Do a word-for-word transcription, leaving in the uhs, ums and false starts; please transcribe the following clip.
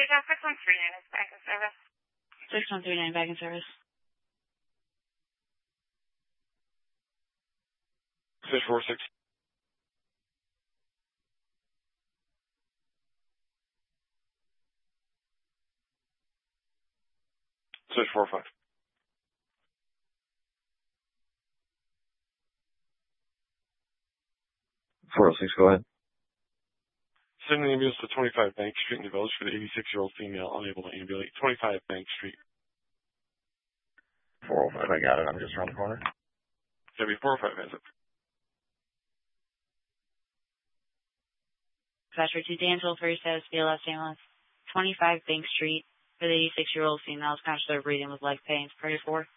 Asia six one three nine is back in service. six one three nine back in service. six four six. six four five. four oh six, go ahead. Send an ambulance to twenty-five Bank Street in the Village for the eighty-six-year-old female unable to ambulate. twenty-five Bank Street. four oh five, I got it. I'm just around the corner. W four oh five has it. Dispatcher to Danville, first status, B L S ambulance. twenty-five Bank Street for the eighty-six-year-old female is conscious of breathing with life pains. Priority four.